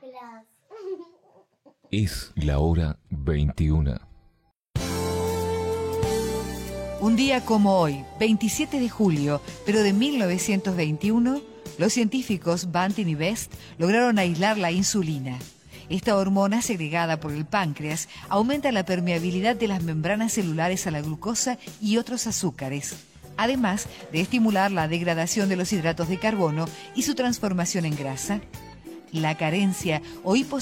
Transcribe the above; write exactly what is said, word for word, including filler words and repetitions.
Es la hora veintiuna. Un día como hoy, veintisiete de julio, pero de mil novecientos veintiuno, los científicos Banting y Best lograron aislar la insulina. Esta hormona, segregada por el páncreas, aumenta la permeabilidad de las membranas celulares a la glucosa y otros azúcares, además de estimular la degradación de los hidratos de carbono y su transformación en grasa. La carencia o hiposición